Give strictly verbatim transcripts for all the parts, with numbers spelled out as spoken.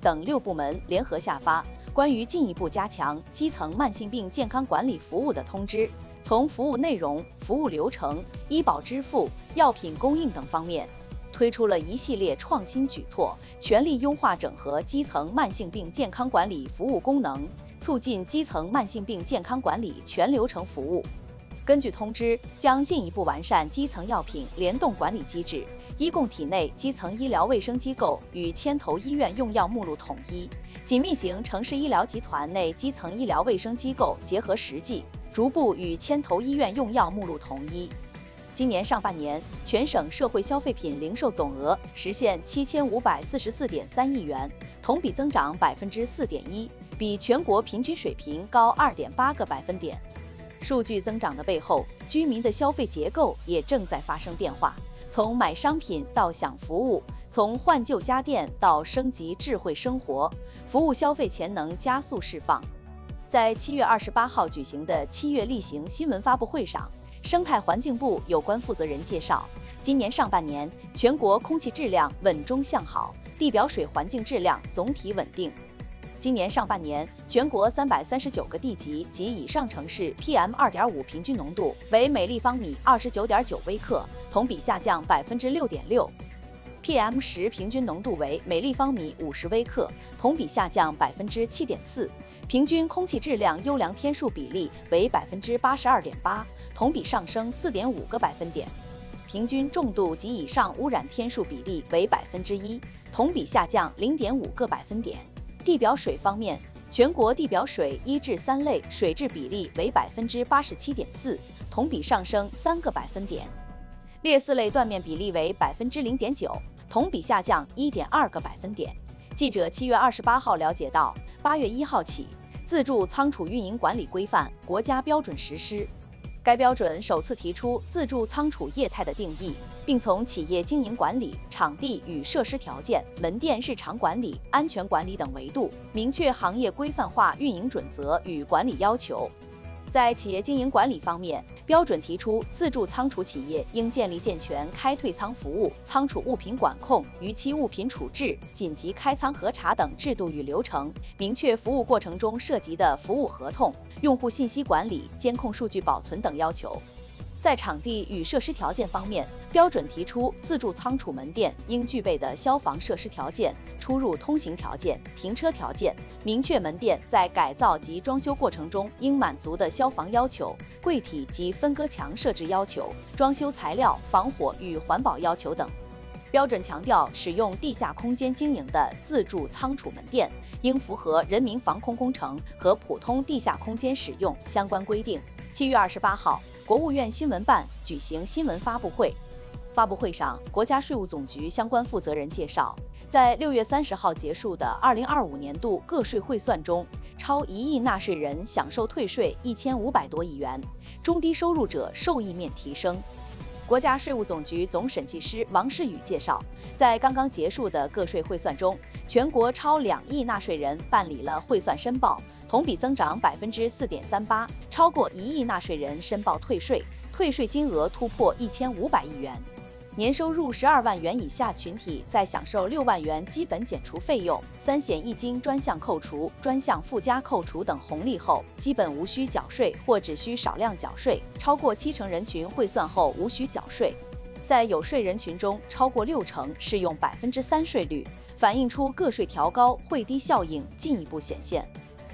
等六部门联合下发关于进一步加强基层慢性病健康管理服务的通知，从服务内容、服务流程、医保支付、药品供应等方面，推出了一系列创新举措，全力优化整合基层慢性病健康管理服务功能，促进基层慢性病健康管理全流程服务。根据通知，将进一步完善基层药品联动管理机制，医共体内基层医疗卫生机构与牵头医院用药目录统一，紧密型城市医疗集团内基层医疗卫生机构结合实际，逐步与牵头医院用药目录统一。今年上半年，全省社会消费品零售总额实现七千五百四十四点三亿元，同比增长百分之四点一，比全国平均水平高二点八个百分点。数据增长的背后，居民的消费结构也正在发生变化，从买商品到享服务，从换旧家电到升级智慧生活，服务消费潜能加速释放。在七月二十八号举行的七月例行新闻发布会上，生态环境部有关负责人介绍，今年上半年全国空气质量稳中向好，地表水环境质量总体稳定。今年上半年，全国三百三十九个地级及以上城市 P M 二点五 平均浓度为每立方米 二十九点九微克，同比下降 百分之六点六。P M 十 平均浓度为每立方米五十微克，同比下降 百分之七点四。平均空气质量优良天数比例为 百分之八十二点八，同比上升 四点五个百分点。平均重度及以上污染天数比例为 百分之一，同比下降 零点五个百分点。地表水方面，全国地表水一至三类水质比例为 百分之八十七点四，同比上升三个百分点。劣四类断面比例为 百分之零点九，同比下降 一点二个百分点。记者七月二十八号了解到，八月一号起，自助仓储运营管理规范国家标准实施。该标准首次提出自助仓储业态的定义，并从企业经营管理、场地与设施条件、门店日常管理、安全管理等维度，明确行业规范化运营准则与管理要求。在企业经营管理方面，标准提出自助仓储企业应建立健全开退仓服务、仓储物品管控、逾期物品处置、紧急开仓核查等制度与流程，明确服务过程中涉及的服务合同、用户信息管理、监控数据保存等要求。在场地与设施条件方面，标准提出自助仓储门店应具备的消防设施条件、出入通行条件、停车条件，明确门店在改造及装修过程中应满足的消防要求、柜体及分割墙设置要求、装修材料、防火与环保要求等。标准强调，使用地下空间经营的自助仓储门店应符合人民防空工程和普通地下空间使用相关规定。七月二十八号，国务院新闻办举行新闻发布会。发布会上，国家税务总局相关负责人介绍，在六月三十号结束的二零二五年度个税汇算中，超一亿纳税人享受退税一千五百多亿元，中低收入者受益面提升。国家税务总局总审计师王世宇介绍，在刚刚结束的个税汇算中，全国超两亿纳税人办理了汇算申报，同比增长 百分之四点三八， 超过一亿纳税人申报退税，退税金额突破一千五百亿元。年收入十二万元以下群体在享受六万元基本减除费用、三险一金专项扣除、专项附加扣除等红利后，基本无需缴税或只需少量缴税，超过七成人群汇算后无需缴税。在有税人群中，超过六成适用百分之三税率，反映出个税调高汇低效应进一步显现。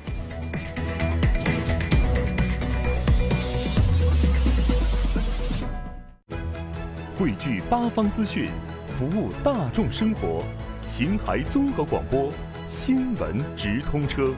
汇聚八方资讯，服务大众生活。邢台综合广播新闻直通车。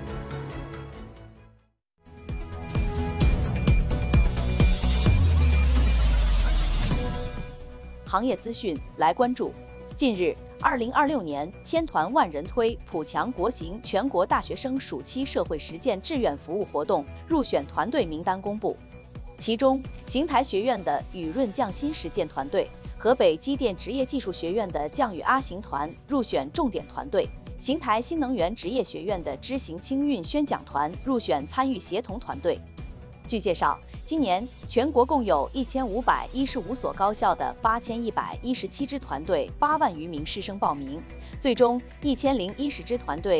行业资讯来关注。近日，二零二六年千团万人推普强国行全国大学生暑期社会实践志愿服务活动入选团队名单公布。其中，邢台学院的雨润匠心实践团队、河北机电职业技术学院的降雨阿行团入选重点团队，邢台新能源职业学院的知行清运宣讲团入选参与协同团队。据介绍，今年全国共有一千五百一十五所高校的八千一百一十七支团队，八万余名师生报名，最终一千零一十支团队